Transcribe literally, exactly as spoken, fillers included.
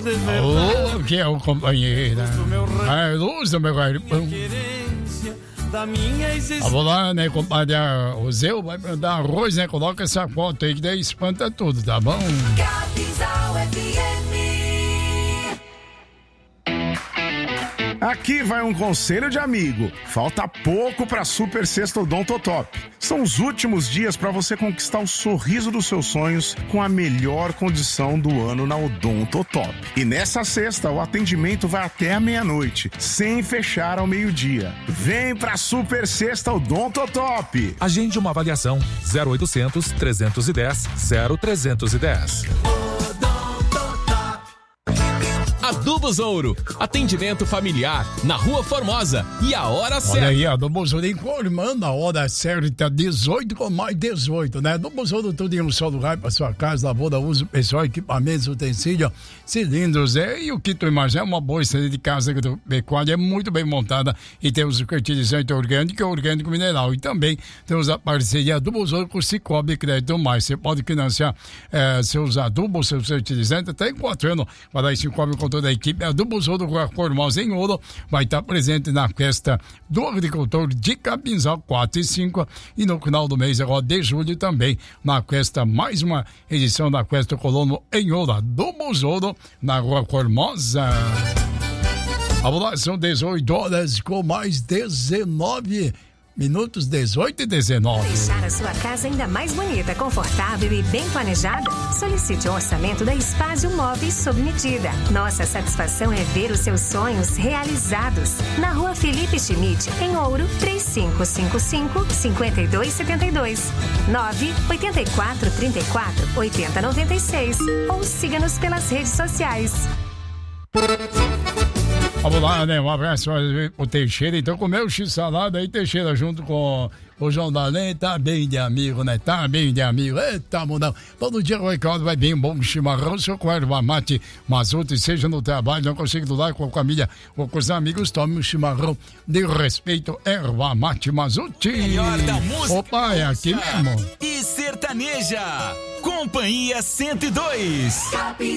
Ô, que é o companheiro. A luz do meu garimpo. Vamos lá, né, compadre? O Zé vai mandar arroz, né? Coloca essa foto aí que daí espanta tudo, tá bom? Aqui vai um conselho de amigo. Falta pouco para Super Sexta Odontotop. São os últimos dias para você conquistar o sorriso dos seus sonhos com a melhor condição do ano na Odontotop. E nessa sexta o atendimento vai até a meia-noite, sem fechar ao meio-dia. Vem pra Super Sexta Odontotop. Agende uma avaliação zero oitocentos, trezentos e dez, zero trezentos e dez. Adubos Ouro, atendimento familiar na Rua Formosa e a hora certa. Olha aí, Adubos Ouro informando a hora certa, dezoito com mais dezoito, né? Adubos Ouro, tudo em um só lugar para sua casa, lavoura, uso pessoal, equipamentos, utensílios, cilindros, é, e o que tu imagina é uma boa estrada de casa agropecuária, é muito bem montada e temos o fertilizante orgânico e orgânico mineral e também temos a parceria Adubos Ouro com o Cicobi Crédito Mais. Você pode financiar é, seus adubos, seus fertilizantes até em quatro anos, para aí Cicobi com toda a equipe. Adubos Ouro Rua Formosa em Ouro vai estar presente na festa do agricultor de Capinzal quatro e cinco e no final do mês agora de julho também na festa, mais uma edição da festa Colono em Ouro. Adubos Ouro na Rua Formosa. Vamos lá, são dezoito horas com mais dezenove minutos, dezoito e dezenove. Deixar a sua casa ainda mais bonita, confortável e bem planejada? Solicite um orçamento da Espásio Móveis sob medida. Nossa satisfação é ver os seus sonhos realizados. Na Rua Felipe Schmidt, em Ouro, três cinco cinco cinco, cinco dois sete dois, nove oito quatro três quatro oito zero nove seis ou siga-nos pelas redes sociais. Vamos lá, né? Um abraço o Teixeira. Então, comeu o x-salada aí, Teixeira, junto com o João Dalém. Tá bem de amigo, né? Tá bem de amigo. Eita, mundão. Todo dia o Ricardo vai bem um bom chimarrão, seu com erva mate, mas outro, seja no trabalho, não consigo do lar com a família ou com os amigos, tome um chimarrão de respeito, erva mate, Mazuti. Melhor da música. Opa, é aqui mesmo. E sertaneja. Companhia cento e dois.